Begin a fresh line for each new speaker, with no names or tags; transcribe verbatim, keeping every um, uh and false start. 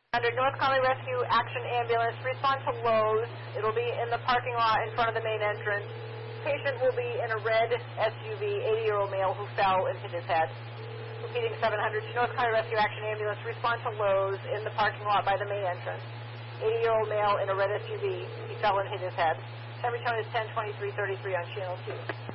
Under North Conway Rescue Action Ambulance, respond to Lowe's. It'll be in the parking lot in front of the main entrance. Patient will be in a red S U V, eighty-year-old male who fell and hit his head. Repeating seven hundred to North Conway Rescue Action Ambulance, respond to Lowe's in the parking lot by the main entrance. eighty-year-old male in a red S U V. He fell and hit his head. Every tone is ten twenty-three thirty-three on channel two.